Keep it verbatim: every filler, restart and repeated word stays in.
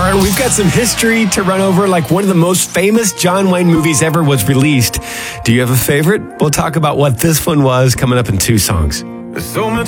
hour, we've got some history to run over, like one of the most famous John Wayne movies ever was released. Do you have a favorite? We'll talk about what this one was coming up in two songs. There's so much